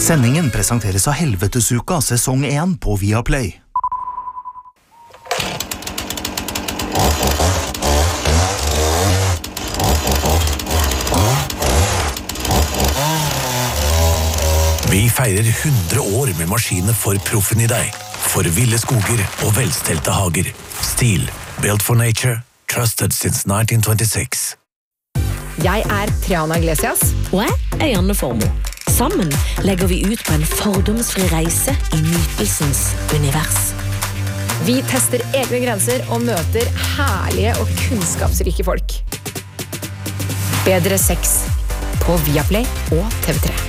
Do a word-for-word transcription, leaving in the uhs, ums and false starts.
Sendingen presenteres av Helvetesuka sesong én på Viaplay. Vi feirer hundre år med maskinene for proffen i deg. For ville skoger og velstelte hager. Stil, built for nature, trusted since nineteen twenty-six. Jeg er Triana Iglesias. Og jeg er Janne Formoe. Sammen legger vi ut på en fordomsfri reise i nytelsens univers. Vi tester egne grenser og møter herlige og kunnskapsrike folk. Bedre sex på Viaplay og T V tre.